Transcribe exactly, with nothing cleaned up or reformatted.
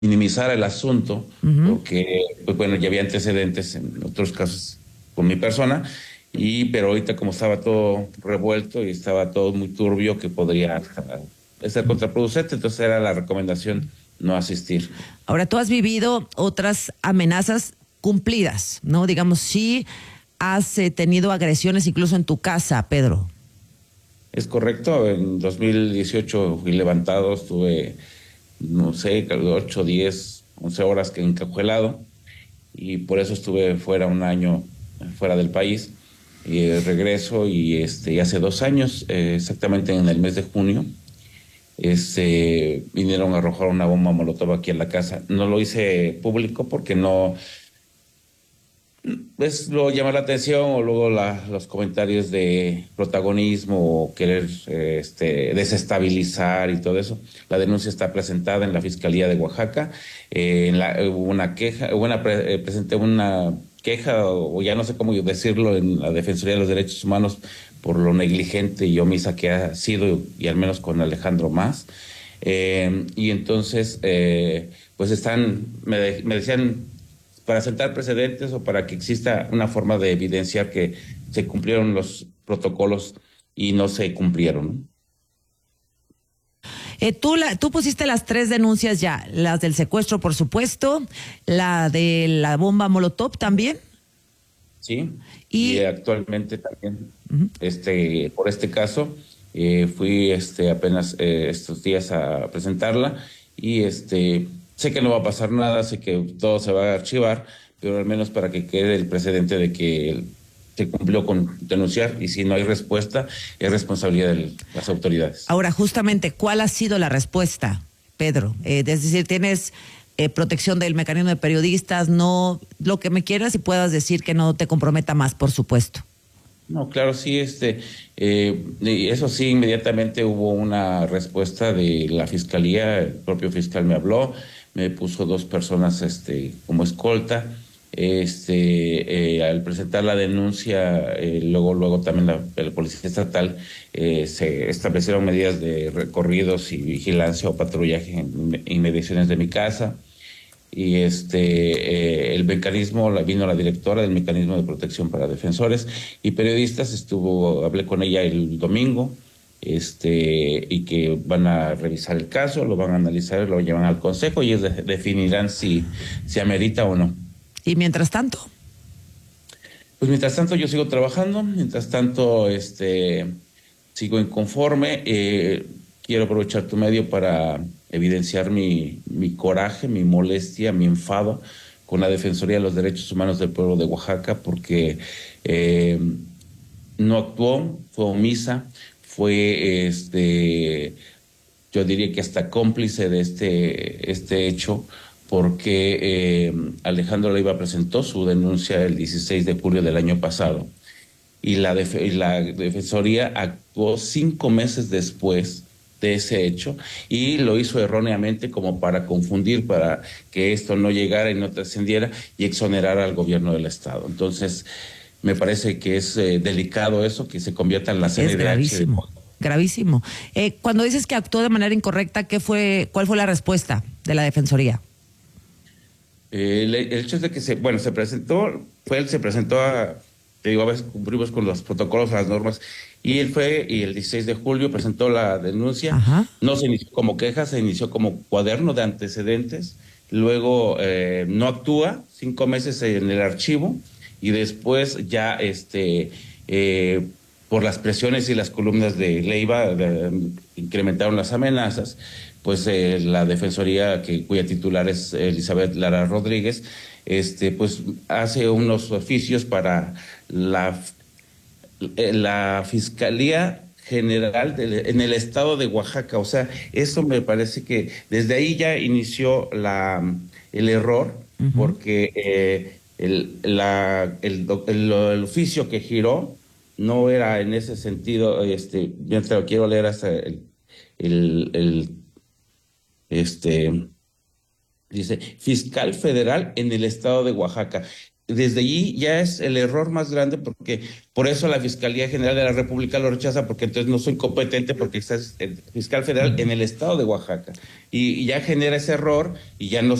minimizara el asunto, Ujú. porque, pues bueno, ya había antecedentes en otros casos con mi persona, y pero ahorita como estaba todo revuelto y estaba todo muy turbio, que podría ah, ser contraproducente, entonces era la recomendación no asistir. Ahora, tú has vivido otras amenazas cumplidas, ¿no? Digamos, sí has eh, tenido agresiones incluso en tu casa, Pedro. Es correcto, en dos mil dieciocho fui levantado, estuve, no sé, ocho, diez, once horas que encajuelado, y por eso estuve fuera un año, eh, fuera del país. Y eh, regreso y este, y hace dos años, eh, exactamente en el mes de junio, este, vinieron a arrojar una bomba molotov aquí en la casa. No lo hice público porque no, es lo llama la atención, o luego la- los comentarios de protagonismo o querer eh, este, desestabilizar y todo eso. La denuncia está presentada en la Fiscalía de Oaxaca. Eh, en la, hubo una queja, hubo una pre- eh, presenté una queja, o, o ya no sé cómo decirlo, en la Defensoría de los Derechos Humanos por lo negligente y omisa que ha sido, y al menos con Alejandro Más. Eh, y entonces, eh, pues están, me, de- me decían, para sentar precedentes o para que exista una forma de evidenciar que se cumplieron los protocolos y no se cumplieron, ¿no? Eh, tú, la, tú pusiste las tres denuncias ya, las del secuestro, por supuesto, la de la bomba Molotov también, Sí, y y actualmente también, ujú, este, por este caso, eh, fui este, apenas eh, estos días a presentarla, y este, sé que no va a pasar nada, sé que todo se va a archivar, pero al menos para que quede el precedente de que se cumplió con denunciar, y si no hay respuesta, es responsabilidad de las autoridades. ahora justamente, ¿cuál ha sido la respuesta, Pedro? Eh, es decir, tienes eh, protección del mecanismo de periodistas, no lo que me quieras y puedas decir que no te comprometa más, por supuesto. No, claro, sí, este, eh, y eso sí, inmediatamente hubo una respuesta de la fiscalía, el propio fiscal me habló, me puso dos personas, este, como escolta, este, eh, al presentar la denuncia, eh, luego, luego también la, la policía estatal, eh, se establecieron medidas de recorridos y vigilancia o patrullaje en inmediaciones de mi casa. Y este, eh, el mecanismo, la, vino la directora del mecanismo de protección para defensores y periodistas, estuvo, hablé con ella el domingo, este, y que van a revisar el caso, lo van a analizar, lo llevan al consejo, y ellos de- definirán si, si amerita o no. Y mientras tanto, Pues mientras tanto yo sigo trabajando, mientras tanto este, sigo inconforme. Eh, quiero aprovechar tu medio para evidenciar mi, mi coraje, mi molestia, mi enfado con la Defensoría de los Derechos Humanos del Pueblo de Oaxaca, porque eh, no actuó, fue omisa, fue este, yo diría que hasta cómplice de este, este hecho, porque eh, Alejandro Leiva presentó su denuncia el dieciséis de julio del año pasado, y la, def y la Defensoría actuó cinco meses después de ese hecho, y lo hizo erróneamente como para confundir, para que esto no llegara y no trascendiera y exonerara al gobierno del Estado. Entonces, me parece que es eh, delicado eso, que se convierta en la es C N D H de... gravísimo, gravísimo. Eh, cuando dices que actuó de manera incorrecta, ¿qué fue, cuál fue la respuesta de la Defensoría? Eh, el, el hecho es de que se, bueno, se presentó, fue él se presentó a, te digo, a veces cumplimos con los protocolos, las normas, y él fue, y el dieciséis de julio presentó la denuncia. Ajá. No se inició como queja, se inició como cuaderno de antecedentes, luego eh, no actúa, cinco meses en el archivo, y después ya, este, eh, por las presiones y las columnas de Leiva, de- incrementaron las amenazas. Pues eh, la Defensoría, que, cuya titular es Elizabeth Lara Rodríguez, este, pues hace unos oficios para la, eh, la Fiscalía General del- en el estado de Oaxaca. O sea, eso me parece que desde ahí ya inició la, el error, Ujú. porque eh, el, la, el, doc- el- el oficio que giró no era en ese sentido. Este, mientras lo quiero leer hasta el, el, el este, dice, fiscal federal en el estado de Oaxaca. desde allí ya es el error más grande, porque por eso la Fiscalía General de la República lo rechaza, porque entonces no soy competente porque está el fiscal federal en el estado de Oaxaca y, y ya genera ese error y ya no